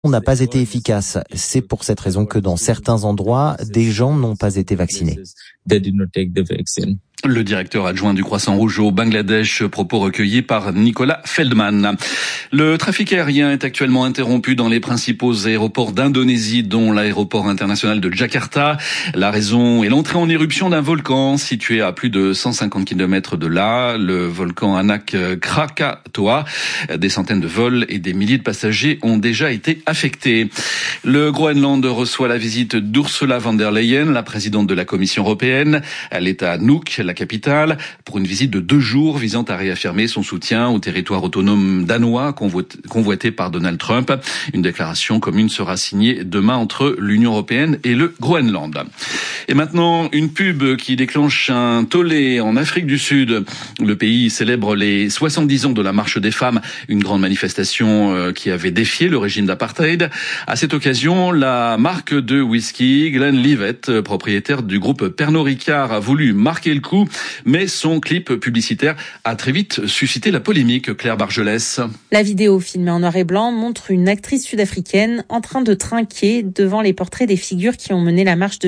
n'a pas été efficace. C'est pour cette raison que dans certains endroits, des gens n'ont pas été vaccinés. Le directeur adjoint du Croissant-Rouge au Bangladesh, propos recueillis par Nicolas Feldman. Le trafic aérien est actuellement interrompu dans les principaux aéroports d'Indonésie, dont l'aéroport international de Jakarta. La raison est l'entrée en éruption d'un volcan situé à plus de 150 km de là, le volcan Anak Krakatoa. Des centaines de vols et des milliers de passagers ont déjà été affectés. Le Groenland reçoit la visite d'Ursula von der Leyen, la présidente de la Commission européenne. Elle est à Nuuk, la capitale, pour une visite de 2 jours visant à réaffirmer son soutien au territoire autonome danois convoité par Donald Trump. Une déclaration commune sera signée demain entre l'Union européenne et le Groenland. Et maintenant, une pub qui déclenche un tollé en Afrique du Sud. Le pays célèbre les 70 ans de la marche des femmes, une grande manifestation qui avait défié le régime d'apartheid. À cette occasion, la marque de whisky Glenlivet, propriétaire du groupe Pernod Ricard, a voulu marquer le coup, mais son clip publicitaire a très vite suscité la polémique. Claire Bargelès. La vidéo filmée en noir et blanc montre une actrice sud-africaine en train de trinquer devant les portraits des figures qui ont mené la marche de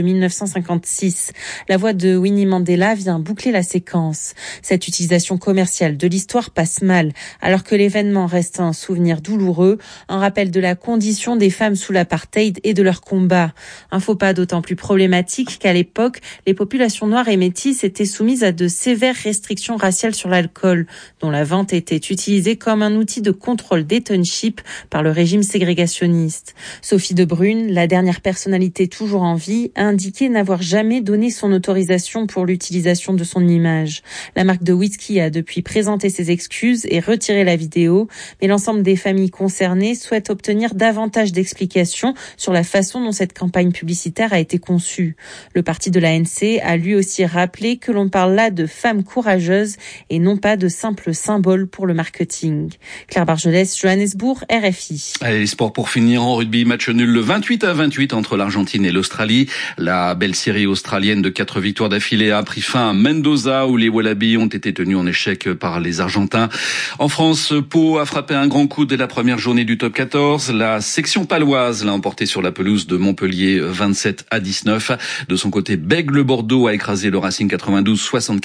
1956. La voix de Winnie Mandela vient boucler la séquence. Cette utilisation commerciale de l'histoire passe mal, alors que l'événement reste un souvenir douloureux, un rappel de la condition des femmes sous l'apartheid et de leur combat. Un faux pas d'autant plus problématique qu'à l'époque, les populations noires et métisses étaient soumises à de sévères restrictions raciales sur l'alcool, dont la vente était utilisée comme un outil de contrôle des townships par le régime ségrégationniste. Sophie de Brune, la dernière personnalité toujours en vie, a indiqué n'avoir jamais donné son autorisation pour l'utilisation de son image. La marque de whisky a depuis présenté ses excuses et retiré la vidéo, mais l'ensemble des familles concernées souhaitent obtenir davantage d'explications sur la façon dont cette campagne publicitaire a été conçue. Le parti de l'ANC a lui aussi rappelé que l'on parle là de femmes courageuses et non pas de simples symboles pour le marketing. Claire Bargelès, Johannesburg, RFI. Allez, sport pour finir en rugby, match nul le 28-28 entre l'Argentine et l'Australie. La belle série australienne de 4 victoires d'affilée a pris fin à Mendoza où les Wallabies ont été tenus en échec par les Argentins. En France, Pau a frappé un grand coup dès la première journée du top 14. La section paloise l'a emporté sur la pelouse de Montpellier 27-19. De son côté, Bègles-Bordeaux a écrasé le Racing 92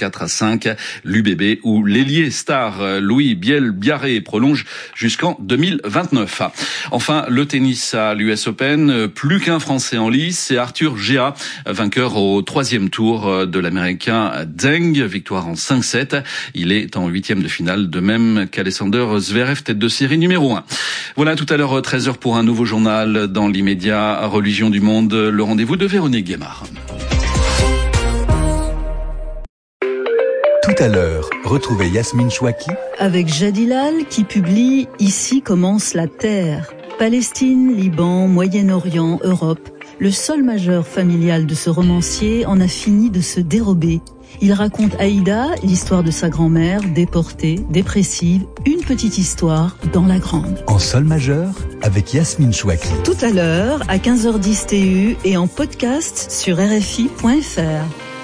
64-5. L'UBB où l'ailier star Louis Biel-Biarré prolonge jusqu'en 2029. Enfin, le tennis à l'US Open, plus qu'un Français en lice, c'est Arthur Gea, vainqueur au 3e tour de l'Américain Zheng, victoire en 5-7. Il est en 8e de finale, de même qu'Alexander Zverev, tête de série numéro 1. Voilà, tout à l'heure 13h pour un nouveau journal. Dans l'immédiat, Religion du monde, le rendez-vous de Véronique Guémard. Tout à l'heure, retrouvez Yasmine Chouaki avec Jadilal qui publie « Ici commence la Terre ». Palestine, Liban, Moyen-Orient, Europe. Le sol majeur familial de ce romancier en a fini de se dérober. Il raconte Aïda, l'histoire de sa grand-mère, déportée, dépressive, une petite histoire dans la grande. En sol majeur, avec Yasmine Chouaki. Tout à l'heure, à 15h10 TU et en podcast sur RFI.fr.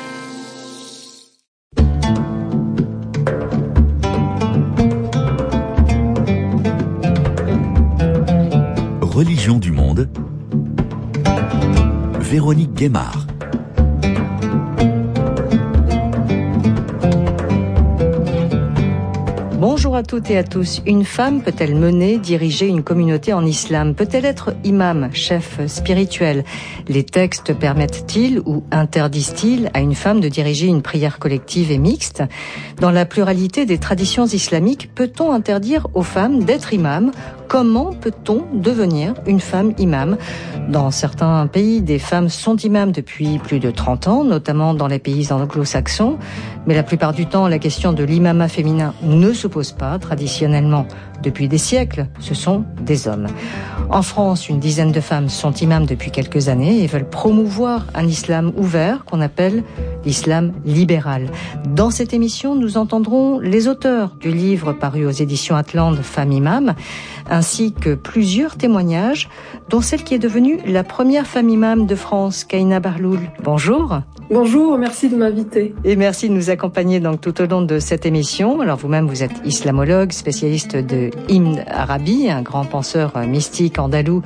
Religion du monde, Véronique Guémard. Bonjour à toutes et à tous. Une femme peut-elle mener, diriger une communauté en islam? Peut-elle être imam, chef spirituel? Les textes permettent-ils ou interdisent-ils à une femme de diriger une prière collective et mixte? Dans la pluralité des traditions islamiques, peut-on interdire aux femmes d'être imam? Comment peut-on devenir une femme imam? Dans certains pays, des femmes sont imams depuis plus de 30 ans, notamment dans les pays anglo-saxons. Mais la plupart du temps, la question de l'imamat féminin ne se pose pas. Traditionnellement, depuis des siècles, ce sont des hommes. En France, une dizaine de femmes sont imams depuis quelques années et veulent promouvoir un islam ouvert qu'on appelle l'islam libéral. Dans cette émission, nous entendrons les auteurs du livre paru aux éditions Atlante, Femmes imam, ainsi que plusieurs témoignages, dont celle qui est devenue la première femme imam de France, Kahina Bahloul. Bonjour. Bonjour, merci de m'inviter. Et merci de nous accompagner donc tout au long de cette émission. Alors vous-même, vous êtes islamologue, spécialiste de Ibn Arabi, un grand penseur mystique andalou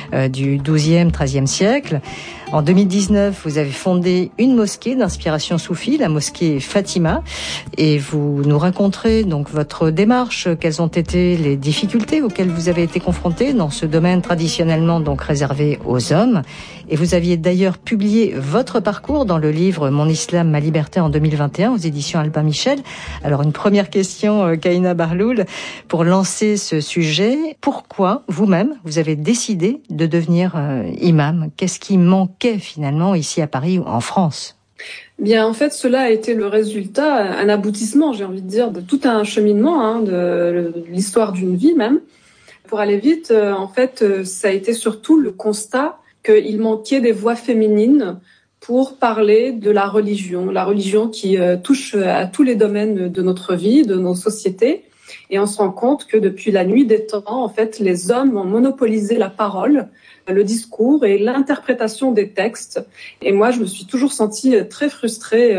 du XIIe, XIIIe siècle. En 2019, vous avez fondé une mosquée d'inspiration soufie, la mosquée Fatima, et vous nous raconterez donc votre démarche, quelles ont été les difficultés auxquelles vous avez été confrontés dans ce domaine traditionnellement donc réservé aux hommes. Et vous aviez d'ailleurs publié votre parcours dans le livre Mon Islam, ma liberté en 2021 aux éditions Albin Michel. Alors une première question, Kahina Bahloul, pour lancer ce sujet. Pourquoi vous-même, vous avez décidé de devenir imam? Qu'est-ce qui manquait finalement ici à Paris ou en France? Bien, en fait, cela a été le résultat, un aboutissement, j'ai envie de dire, de tout un cheminement, de l'histoire d'une vie même. Pour aller vite, en fait, ça a été surtout le constat qu'il manquait des voix féminines pour parler de la religion qui touche à tous les domaines de notre vie, de nos sociétés. Et on se rend compte que depuis la nuit des temps, en fait, les hommes ont monopolisé la parole, le discours et l'interprétation des textes. Et moi, je me suis toujours sentie très frustrée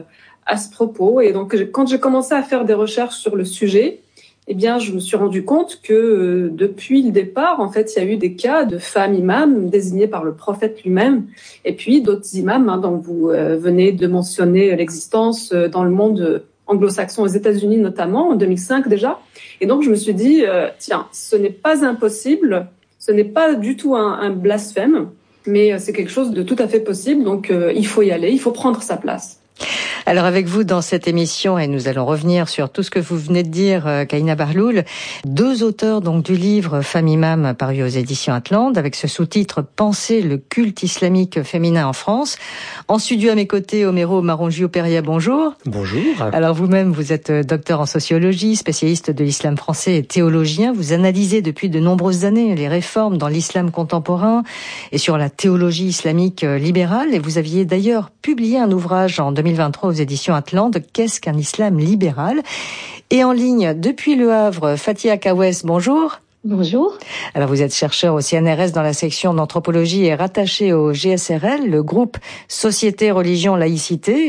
à ce propos. Et donc, quand j'ai commencé à faire des recherches sur le sujet, eh bien, je me suis rendu compte que depuis le départ, en fait, il y a eu des cas de femmes imams désignées par le prophète lui-même, et puis d'autres imams dont vous venez de mentionner l'existence dans le monde anglo-saxon, aux États-Unis notamment, en 2005 déjà. Et donc, je me suis dit, tiens, ce n'est pas impossible, ce n'est pas du tout un blasphème, mais c'est quelque chose de tout à fait possible. Donc, il faut y aller, il faut prendre sa place. Alors avec vous dans cette émission, et nous allons revenir sur tout ce que vous venez de dire, Kahina Bahloul, deux auteurs donc du livre Femmes imam paru aux éditions Atlante, avec ce sous-titre Penser le culte islamique féminin en France. En studio à mes côtés, Homero Marongio-Peria, bonjour. Bonjour. Alors vous-même, vous êtes docteur en sociologie, spécialiste de l'islam français et théologien. Vous analysez depuis de nombreuses années les réformes dans l'islam contemporain et sur la théologie islamique libérale. Et vous aviez d'ailleurs publié un ouvrage en 2023 aux éditions Atlante, Qu'est-ce qu'un islam libéral? Et en ligne depuis Le Havre, Fatia Kawes, bonjour. Bonjour. Alors vous êtes chercheur au CNRS dans la section d'anthropologie et rattaché au GSRL, le groupe Société, Religion, Laïcité,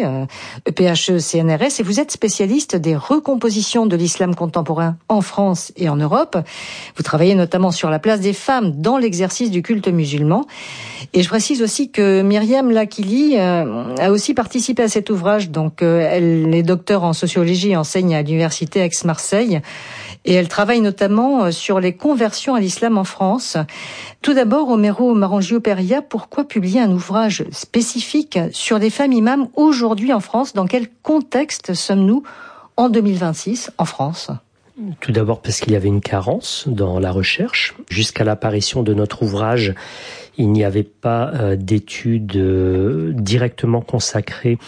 EPHE CNRS, et vous êtes spécialiste des recompositions de l'islam contemporain en France et en Europe. Vous travaillez notamment sur la place des femmes dans l'exercice du culte musulman. Et je précise aussi que Myriam Lakili a aussi participé à cet ouvrage. Donc elle est docteure en sociologie, enseigne à l'université Aix-Marseille. Et elle travaille notamment sur les conversions à l'islam en France. Tout d'abord, Homero Marongio-Peria, pourquoi publier un ouvrage spécifique sur les femmes imams aujourd'hui en France? Dans quel contexte sommes-nous en 2026 en France? Tout d'abord parce qu'il y avait une carence dans la recherche. Jusqu'à l'apparition de notre ouvrage, il n'y avait pas d'études directement consacrées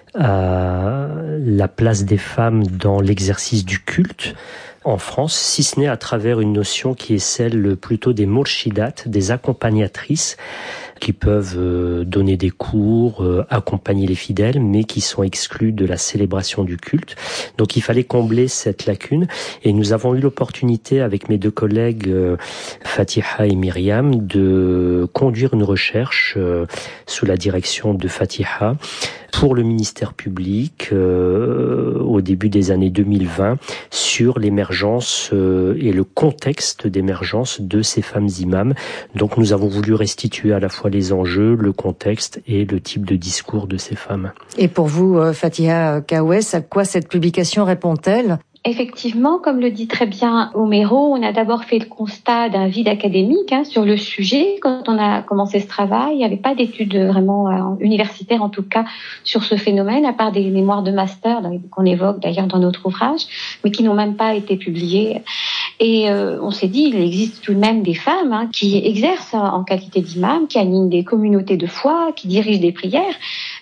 à la place des femmes dans l'exercice du culte en France, si ce n'est à travers une notion qui est celle plutôt des morshidates, des accompagnatrices, qui peuvent donner des cours, accompagner les fidèles, mais qui sont exclus de la célébration du culte. Donc il fallait combler cette lacune, et nous avons eu l'opportunité avec mes deux collègues Fatiha et Myriam de conduire une recherche sous la direction de Fatiha pour le ministère public au début des années 2020 sur l'émergence et le contexte d'émergence de ces femmes imams. Donc nous avons voulu restituer à la fois les enjeux, le contexte et le type de discours de ces femmes. Et pour vous, Fatia Kawes, à quoi cette publication répond-elle ? Effectivement, comme le dit très bien Homero, on a d'abord fait le constat d'un vide académique sur le sujet. Quand on a commencé ce travail, il n'y avait pas d'études vraiment universitaires, en tout cas, sur ce phénomène, à part des mémoires de master qu'on évoque d'ailleurs dans notre ouvrage, mais qui n'ont même pas été publiées. Et on s'est dit, il existe tout de même des femmes qui exercent en qualité d'imam, qui animent des communautés de foi, qui dirigent des prières,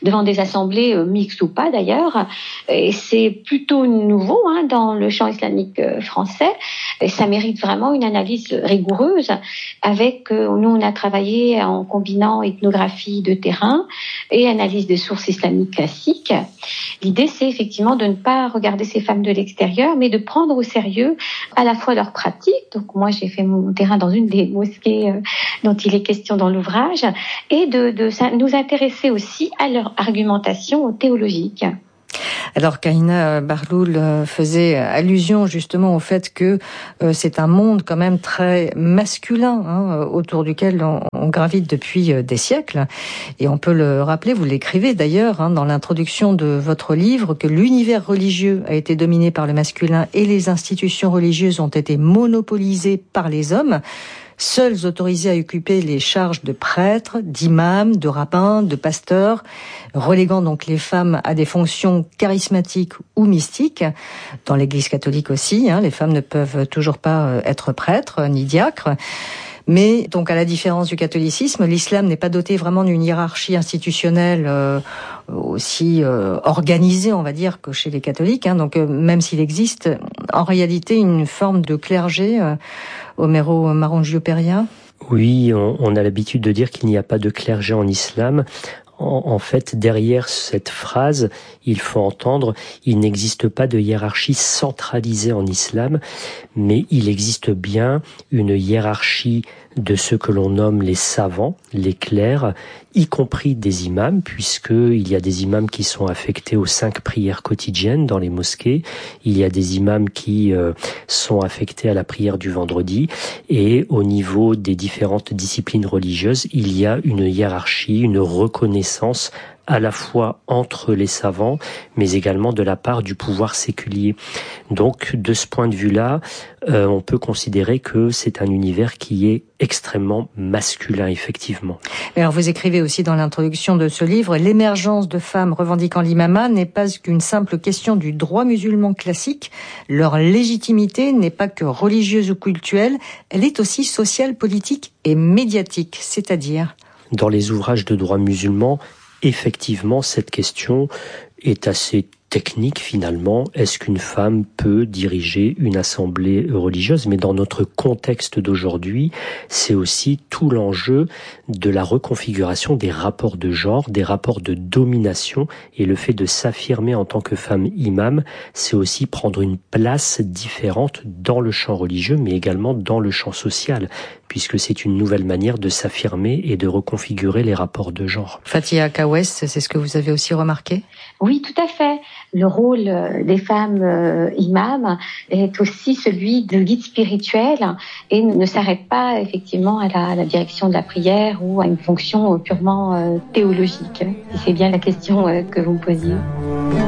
devant des assemblées mixtes ou pas d'ailleurs. Et c'est plutôt nouveau dans le champ islamique français. Et ça mérite vraiment une analyse rigoureuse. Avec nous, on a travaillé en combinant ethnographie de terrain et analyse des sources islamiques classiques. L'idée, c'est effectivement de ne pas regarder ces femmes de l'extérieur, mais de prendre au sérieux à la fois leurs pratiques. Donc moi, j'ai fait mon terrain dans une des mosquées dont il est question dans l'ouvrage, et de nous intéresser aussi à leur argumentation théologique. Alors Kahina Bahloul faisait allusion justement au fait que c'est un monde quand même très masculin autour duquel on gravite depuis des siècles. Et on peut le rappeler, vous l'écrivez d'ailleurs dans l'introduction de votre livre, que l'univers religieux a été dominé par le masculin et les institutions religieuses ont été monopolisées par les hommes, seuls autorisés à occuper les charges de prêtres, d'imams, de rabbins, de pasteurs, reléguant donc les femmes à des fonctions charismatiques ou mystiques. Dans l'Église catholique aussi, les femmes ne peuvent toujours pas être prêtres ni diacres. Mais donc, à la différence du catholicisme, l'islam n'est pas doté vraiment d'une hiérarchie institutionnelle aussi organisée, on va dire, que chez les catholiques. Donc, même s'il existe en réalité une forme de clergé, Homero Marangiopéria. Oui, on a l'habitude de dire qu'il n'y a pas de clergé en islam. En fait, derrière cette phrase, il faut entendre, il n'existe pas de hiérarchie centralisée en islam, mais il existe bien une hiérarchie de ce que l'on nomme les savants, les clercs, y compris des imams, puisqu'il y a des imams qui sont affectés aux 5 prières quotidiennes dans les mosquées, il y a des imams qui sont affectés à la prière du vendredi, et au niveau des différentes disciplines religieuses, il y a une hiérarchie, une reconnaissance à la fois entre les savants, mais également de la part du pouvoir séculier. Donc, de ce point de vue-là, on peut considérer que c'est un univers qui est extrêmement masculin, effectivement. Alors, vous écrivez aussi dans l'introduction de ce livre, l'émergence de femmes revendiquant l'imamat n'est pas qu'une simple question du droit musulman classique. Leur légitimité n'est pas que religieuse ou cultuelle, elle est aussi sociale, politique et médiatique, c'est-à-dire... Dans les ouvrages de droit musulman, effectivement, cette question est assez technique finalement. Est-ce qu'une femme peut diriger une assemblée religieuse? Mais dans notre contexte d'aujourd'hui, c'est aussi tout l'enjeu de la reconfiguration des rapports de genre, des rapports de domination, et le fait de s'affirmer en tant que femme imam, c'est aussi prendre une place différente dans le champ religieux, mais également dans le champ social, puisque c'est une nouvelle manière de s'affirmer et de reconfigurer les rapports de genre. Fatia Kawes, c'est ce que vous avez aussi remarqué? Oui, tout à fait. Le rôle des femmes imams est aussi celui de guide spirituel et ne s'arrête pas effectivement à la direction de la prière ou à une fonction purement théologique. C'est bien la question que vous me posiez.